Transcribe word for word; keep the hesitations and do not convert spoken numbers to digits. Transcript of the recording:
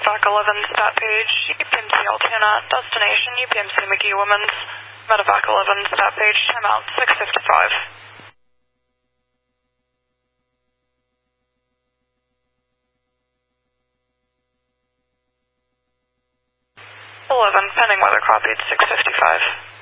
Medevac eleven, stat page, U P M C Altoona, destination U P M C McGee Women's, Medevac eleven, stat page, timeout six fifty-five. eleven, pending weather copied, six fifty-five.